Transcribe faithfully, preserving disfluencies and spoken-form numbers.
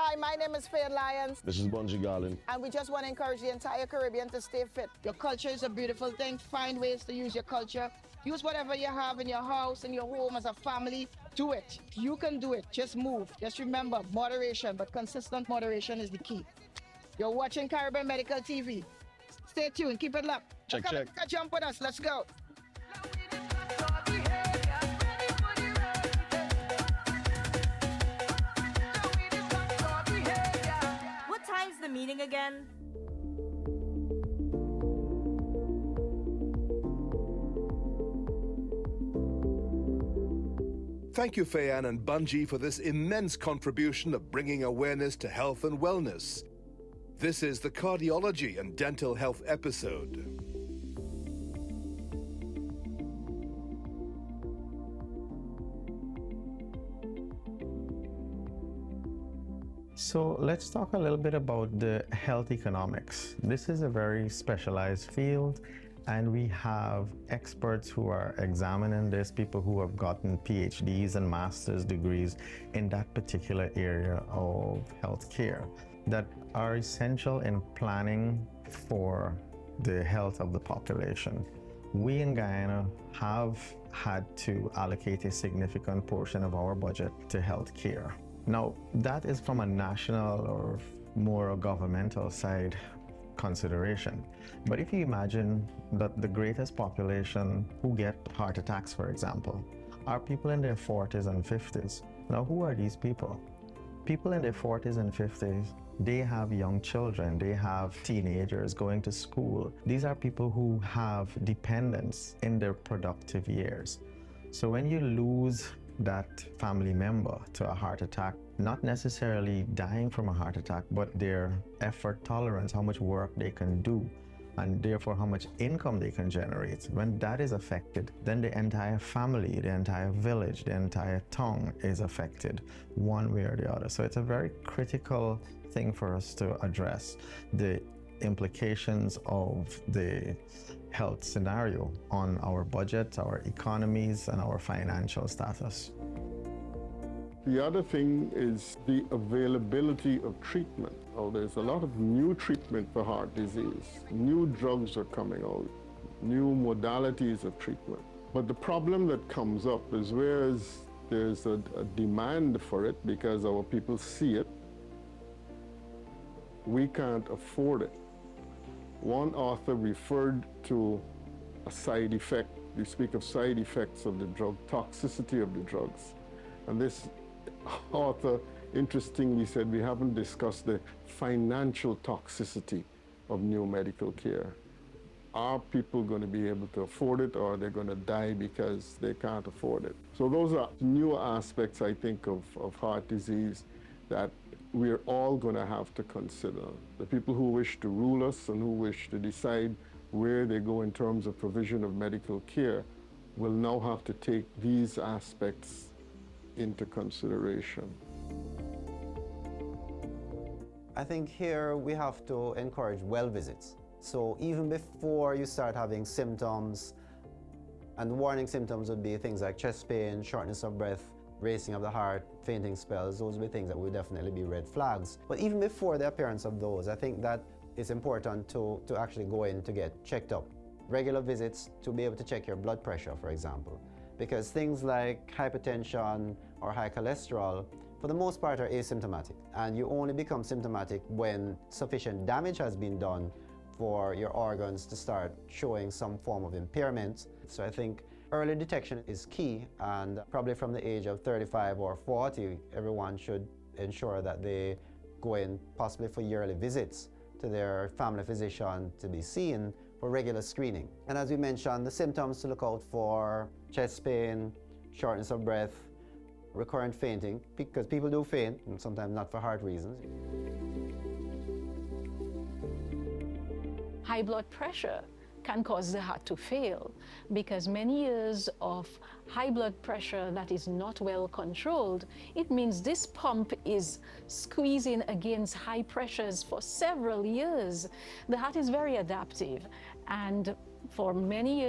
Hi, my name is Faye Lyons. This is Bunji Garlin. And we just want to encourage the entire Caribbean to stay fit. Your culture is a beautiful thing. Find ways to use your culture. Use whatever you have in your house, in your home, as a family. Do it. You can do it. Just move. Just remember, moderation, but consistent moderation is the key. You're watching Caribbean Medical T V. Stay tuned. Keep it locked. Check, Come, check. Come, jump with us. Let's go. What time's the meeting again? Thank you, Fayan and Bunji, for this immense contribution of bringing awareness to health and wellness. This is the Cardiology and Dental Health episode. So let's talk a little bit about the health economics. This is a very specialized field, and we have experts who are examining this, people who have gotten P H Ds and master's degrees in that particular area of healthcare that are essential in planning for the health of the population. We in Guyana have had to allocate a significant portion of our budget to healthcare. Now, that is from a national or more a governmental side consideration. But if you imagine that the greatest population who get heart attacks, for example, are people in their forties and fifties. Now, who are these people? People in their forties and fifties, they have young children, they have teenagers going to school. These are people who have dependents in their productive years. So when you lose that family member to a heart attack, not necessarily dying from a heart attack, but their effort tolerance, how much work they can do, and therefore how much income they can generate. When that is affected, then the entire family, the entire village, the entire town is affected one way or the other. So it's a very critical thing for us to address, the implications of the health scenario on our budget, our economies, and our financial status. The other thing is the availability of treatment. Oh, there's a lot of new treatment for heart disease. New drugs are coming out, new modalities of treatment. But the problem that comes up is whereas there's a, a demand for it because our people see it, we can't afford it. One author referred to a side effect. We speak of side effects of the drug, toxicity of the drugs. And this author interestingly said we haven't discussed the financial toxicity of new medical care. Are people going to be able to afford it, or are they going to die because they can't afford it? So those are new aspects, I think, of, of heart disease that we're all going to have to consider. The people who wish to rule us and who wish to decide where they go in terms of provision of medical care will now have to take these aspects into consideration. I think here we have to encourage well visits. So even before you start having symptoms, and warning symptoms would be things like chest pain, shortness of breath, racing of the heart, fainting spells, those would be things that would definitely be red flags. But even before the appearance of those, I think that it's important to, to actually go in to get checked up. Regular visits to be able to check your blood pressure, for example. Because things like hypertension or high cholesterol, for the most part, are asymptomatic. And you only become symptomatic when sufficient damage has been done for your organs to start showing some form of impairment. So I think early detection is key, and probably from the age of thirty-five or forty, everyone should ensure that they go in possibly for yearly visits to their family physician to be seen for regular screening. And as we mentioned, the symptoms to look out for: chest pain, shortness of breath, recurrent fainting, because people do faint, and sometimes not for heart reasons. High blood pressure can cause the heart to fail, because many years of high blood pressure that is not well controlled, it means this pump is squeezing against high pressures for several years. The heart is very adaptive, and for many years